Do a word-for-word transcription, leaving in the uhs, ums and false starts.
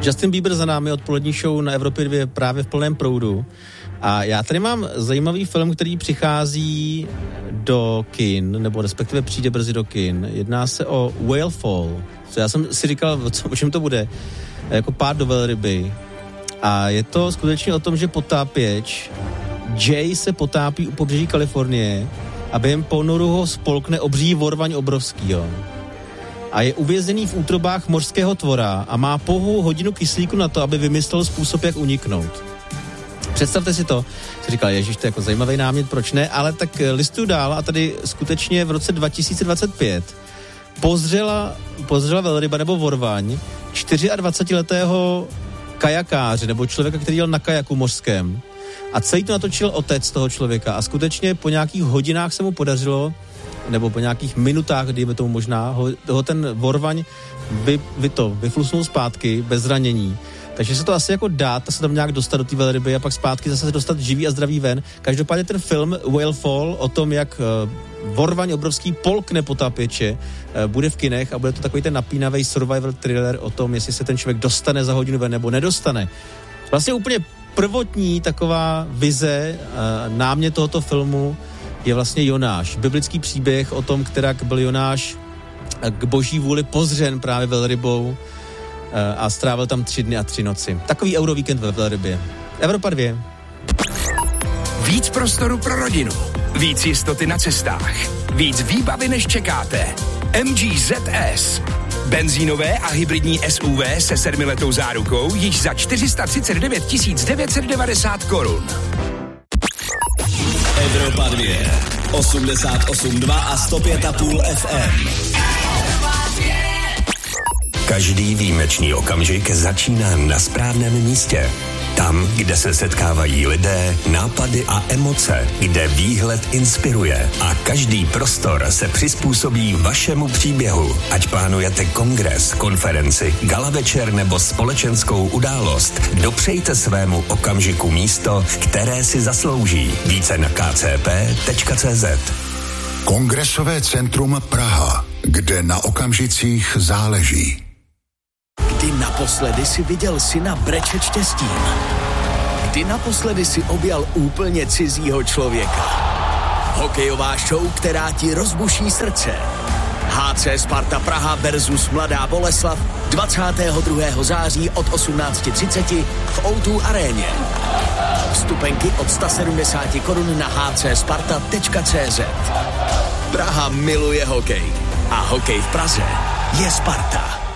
Justin Bieber za námi, odpolední show na Evropě dva právě v plném proudu. A já tady mám zajímavý film, který přichází do kin, nebo respektive přijde brzy do kin. Jedná se o Whale Fall. Co já jsem si říkal, co, o čem to bude. Jako pád do velryby. A je to skutečně o tom, že potápěč Jay se potápí u pobřeží Kalifornie a během ponoru ho spolkne obří vorvaň obrovskýho. A je uvězněný v útrobách mořského tvora a má pouhou hodinu kyslíku na to, aby vymyslel způsob, jak uniknout. Představte si to. Jsi říkal, ježiš, to je jako zajímavý námět, proč ne? Ale tak listuju dál a tady skutečně v roce dva tisíce dvacet pět pozřela, pozřela velryba nebo vorvaň dvacetičtyřletého kajakáře nebo člověka, který jel na kajaku mořském. A celý to natočil otec toho člověka a skutečně po nějakých hodinách se mu podařilo, nebo po nějakých minutách, dejme tomu možná, ho, ho ten vorvaň vy, vy to, vyflusnul zpátky bez zranění. Takže se to asi jako dá, ta se tam nějak dostat do té velryby a pak zpátky zase se dostat živý a zdravý ven. Každopádně ten film Whale Fall o tom, jak uh, vorvaň obrovský polkne potápěče, uh, bude v kinech a bude to takový ten napínavý survival thriller o tom, jestli se ten člověk dostane za hodinu ven nebo nedostane. Vlastně úplně prvotní taková vize, uh, námět tohoto filmu je vlastně Jonáš. Biblický příběh o tom, kterak byl Jonáš k boží vůli pozřen právě velrybou a strávil tam tři dny a tři noci. Takový eurovíkend ve velrybě. Evropa dva. Víc prostoru pro rodinu. Víc jistoty na cestách. Víc výbavy, než čekáte. M G Z S. Benzínové a hybridní S U V se sedmiletou zárukou již za čtyři sta třicet devět tisíc devět set devadesát korun. Evropa dva, osmdesát osm dva a sto pět a půl F M. Každý výjimečný okamžik začíná na správném místě. Tam, kde se setkávají lidé, nápady a emoce, kde výhled inspiruje a každý prostor se přizpůsobí vašemu příběhu. Ať plánujete kongres, konferenci, gala večer nebo společenskou událost, dopřejte svému okamžiku místo, které si zaslouží. Více na k c p tečka c z. Kongresové centrum Praha, kde na okamžicích záleží. Kdy naposledy si viděl syna brečet štěstím? Kdy naposledy si objal úplně cizího člověka? Hokejová show, která ti rozbuší srdce. H C Sparta Praha versus Mladá Boleslav dvacátého druhého září od osmnáct třicet v O dva aréně. Vstupenky od sto sedmdesát korun na h c sparta tečka c z. Praha miluje hokej a hokej v Praze je Sparta.